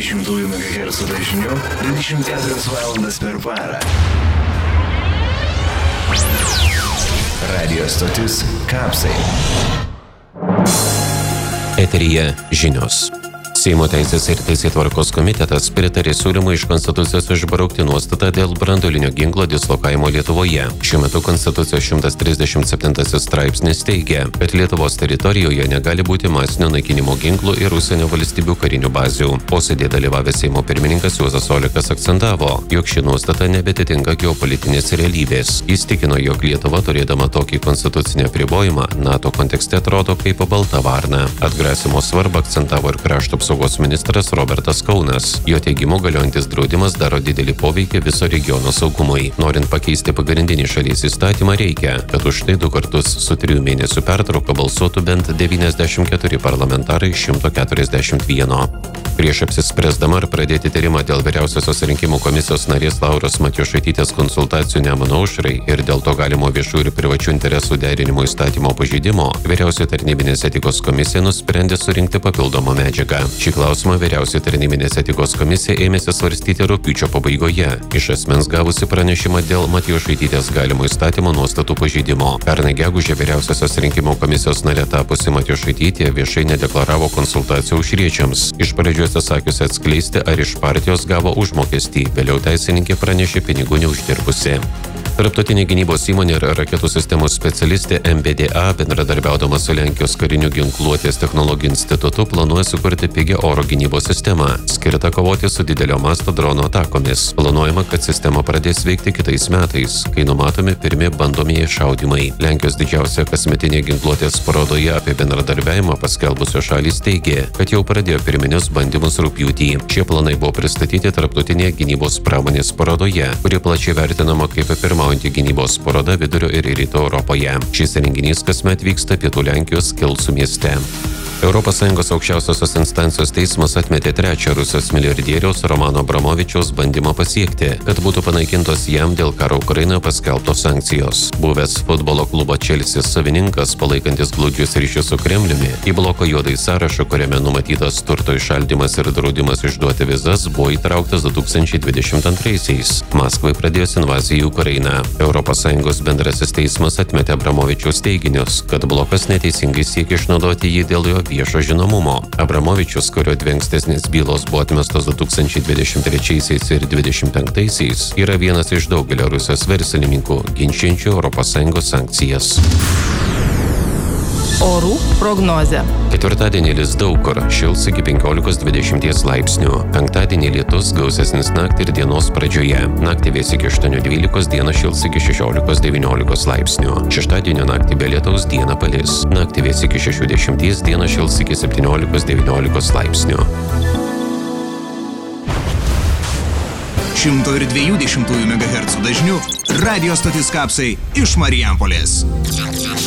120 MHz dažniu 24 valandas per parą. Radio stotis Kapsai. Eteryje žinios. Seimo teisės ir teisėtvarkos komitetas pritarė siūlymui iš Konstitucijos išbraukti nuostatą dėl branduolinio ginklo dislokavimo Lietuvoje. Šiuo metu Konstitucijos 137 straipsnis teigia, kad Lietuvos teritorijoje negali būti masinio naikinimo ginklų ir užsienio valstybių karinių bazių. Posėdėje dalyvavęs Seimo pirmininkas Juozas Olekas akcentavo, jog ši nuostata nebetitinka geopolitinės realybės. Jis tikino, jog Lietuva, turėdama tokį konstitucinį apribojimą, NATO kontekste atrodo kaip balta varna. Atgrasimo svarbą akcentavo ir krašto apsaugos ministras Robertas Kaunas. Jo teigimu, galiojantis draudimas daro didelį poveikį viso regiono saugumui. Norint pakeisti pagrindinį šalies įstatymą, reikia, kad už tai 2 kartus su 3 mėnesių pertrauka balsuotų bent 94 parlamentarai iš 141. Prieš apsispręsdama ar pradėti tyrimą dėl Vyriausiosios rinkimų komisijos narės Lauros Matjošaitytės konsultacijų Nemuno aušrai ir dėl to galimo viešų ir privačių interesų derinimo įstatymo pažeidimo, Vyriausioji tarnybinės etikos komisija nusprendė surinkti papildomą medžiagą. Šį klausimą Vyriausioji tarnybinės etikos komisija ėmėsi svarstyti rugpjūčio pabaigoje, iš asmens gavusi pranešimą dėl Matjošaitytės galimo įstatymo nuostatų pažeidimo. Pernai gegužę Vyriausiosios rinkimų komisijos narė tapusi Matjošaitytė viešai nedeklaravo konsultacijų aušriečiams. Iš pradžių atsisakiusi atskleisti, ar iš partijos gavo užmokestį, vėliau teisininkė pranešė pinigų neuždirbusi. Tarptautinė gynybos įmonė ir raketų sistemų specialistė MBDA, bendradarbiaudama su Lenkijos karinių ginkluotės technologijų institutu, planuoja sukurti pigią oro gynybos sistemą, skirtą kovoti su didelio masto dronų atakomis. Planuojama, kad sistema pradės veikti kitais metais, kai numatomi pirmi bandomieji šaudymai. Lenkijos didžiausia kasmetinė ginkluotės parodoje apie bendradarbiavimą paskelbusios šalys teigė, kad jau pradėjo pirminius bandymus rugpjūtį. Šie planai buvo pristatyti tarptautinėje gynybos pramonės parodoje, kuri plačiai vertinama kaip pirmaujanti gynybos paroda Vidurio ir Rytų Europoje. Šis renginys kasmet vyksta Pietų Lenkijos Kelcų mieste. ES aukščiausiosios instancijos teismas atmetė trečią Rusijos milijardieriaus Romano Abramovičiaus bandymą pasiekti, kad būtų panaikintos jam dėl karo Ukrainoje paskelbtos sankcijos. Buvęs futbolo klubo Chelsea savininkas, palaikantis glaudžius ryšius su Kremliumi, į bloko juodąjį sąrašą, kuriame numatytas turto įšaldymas ir draudimas išduoti vizas, buvo įtrauktas 2022-aisiais. Maskvai pradėjus invaziją į Ukrainą. ES bendrasis teismas atmetė Abramovičiaus teiginius, kad blokas neteisingai siekia išnaudoti jį dėl jo viešo žinomumo. Abramovičius, kurio 2 ankstesnės bylos buvo atmestos 2023 ir 2025, yra vienas iš daugelio Rusijos verslininkų ginčiančių ES sankcijas. Orų prognozė. Ketvirtadienį lis daug kur, šils iki 15-20 laipsnių. Penktadienį lietus, gausesnis naktį ir dienos pradžioje. Naktį vės iki 8-12, dieną šils iki 16-19 laipsnių. Šeštadienio naktį be lietaus, dieną palis. Naktį vės iki 60, dieną šils iki 17-19 laipsnių. 120 MHz dažniu radio stotis Kapsai iš Marijampolės.